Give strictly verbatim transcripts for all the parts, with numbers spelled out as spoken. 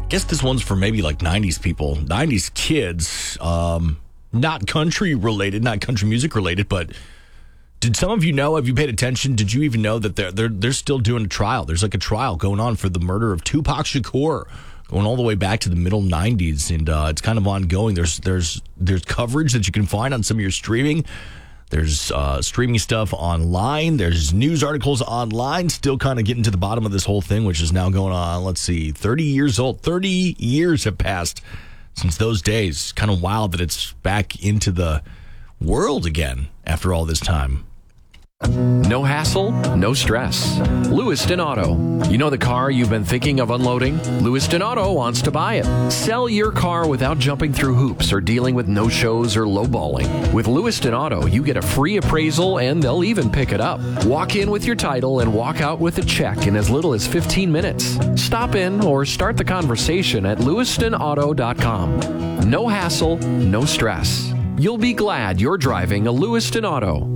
guess this one's for maybe like nineties people, nineties kids, um, not country related, not country music related, but did some of you know, have you paid attention, did you even know that they're, they're, they're still doing a trial? There's like a trial going on for the murder of Tupac Shakur, going all the way back to the middle nineties, and uh, it's kind of ongoing. There's there's there's coverage that you can find on some of your streaming. There's uh, streaming stuff online. There's news articles online, still kind of getting to the bottom of this whole thing, which is now going on, let's see, thirty years old. thirty years have passed since those days. Kind of wild that it's back into the world again after all this time. No hassle, no stress. Lewiston Auto. You know the car you've been thinking of unloading? Lewiston Auto wants to buy it. Sell your car without jumping through hoops or dealing with no-shows or lowballing. With Lewiston Auto, you get a free appraisal and they'll even pick it up. Walk in with your title and walk out with a check in as little as fifteen minutes. Stop in or start the conversation at lewiston auto dot com. No hassle, no stress. You'll be glad you're driving a Lewiston Auto.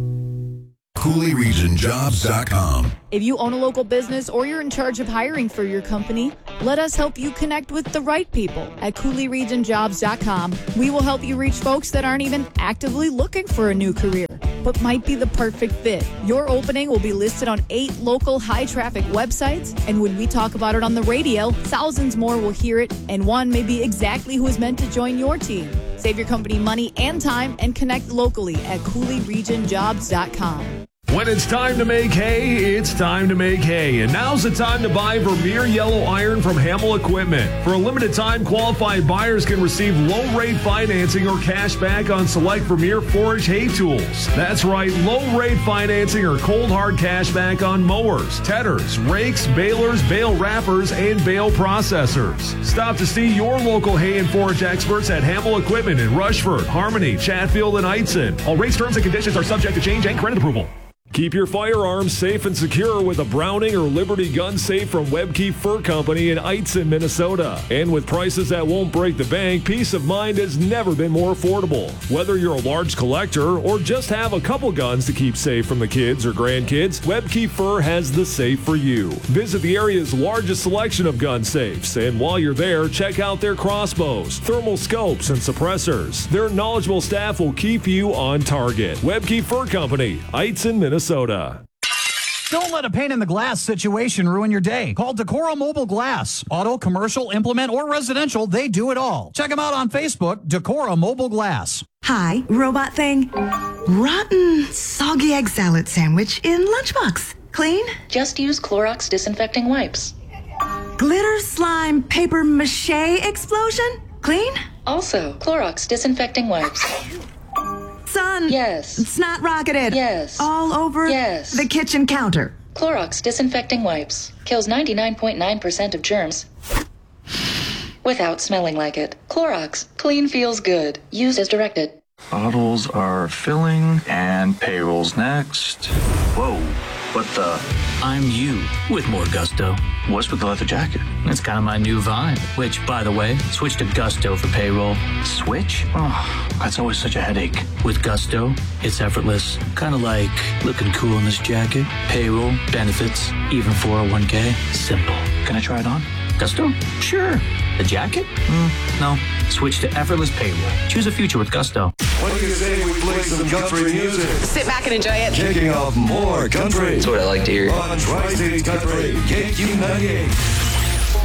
Cooley Region Jobs dot com. If you own a local business or you're in charge of hiring for your company, let us help you connect with the right people at Cooley Region Jobs dot com. We will help you reach folks that aren't even actively looking for a new career, but might be the perfect fit. Your opening will be listed on eight local high-traffic websites, and when we talk about it on the radio, thousands more will hear it, and one may be exactly who is meant to join your team. Save your company money and time and connect locally at Cooley Region Jobs dot com. When it's time to make hay, it's time to make hay. And now's the time to buy Vermeer Yellow Iron from Hamel Equipment. For a limited time, qualified buyers can receive low-rate financing or cash back on select Vermeer forage hay tools. That's right, low-rate financing or cold hard cash back on mowers, tedders, rakes, balers, bale wrappers, and bale processors. Stop to see your local hay and forage experts at Hamel Equipment in Rushford, Harmony, Chatfield, and Eitzen. All rates, terms, and conditions are subject to change and credit approval. Keep your firearms safe and secure with a Browning or Liberty gun safe from Webke Fur Company in Eitzen, Minnesota. And with prices that won't break the bank, peace of mind has never been more affordable. Whether you're a large collector or just have a couple guns to keep safe from the kids or grandkids, Webke Fur has the safe for you. Visit the area's largest selection of gun safes, and while you're there, check out their crossbows, thermal scopes, and suppressors. Their knowledgeable staff will keep you on target. Webke Fur Company, Eitzen, Minnesota. Minnesota. Don't let a pain in the glass situation ruin your day. Call Decora Mobile Glass. Auto, commercial, implement, or residential, they do it all. Check them out on Facebook, Decora Mobile Glass. Hi, robot thing. Rotten, soggy egg salad sandwich in lunchbox. Clean? Just use Clorox disinfecting wipes. Glitter slime paper mache explosion? Clean? Also, Clorox disinfecting wipes. Son. Yes. Snot rocketed. Yes. All over yes. the kitchen counter. Clorox disinfecting wipes. Kills ninety-nine point nine percent of germs without smelling like it. Clorox. Clean feels good. Use as directed. Bottles are filling and payroll's next. Whoa. What the? I'm you with more gusto. What's with the leather jacket? It's kind of my new vibe, which, by the way, switch to Gusto for payroll. Switch? Oh, that's always such a headache. With Gusto, it's effortless. Kind of like looking cool in this jacket. Payroll, benefits, even four oh one k. Simple. Can I try it on? Gusto? Sure. The jacket? Mm, no. Switch to effortless payroll. Choose a future with Gusto. What do you say we play some country music? Sit back and enjoy it. Kicking off more country. That's what I like to hear. On Tri-Cities Country, K Q ninety-eight.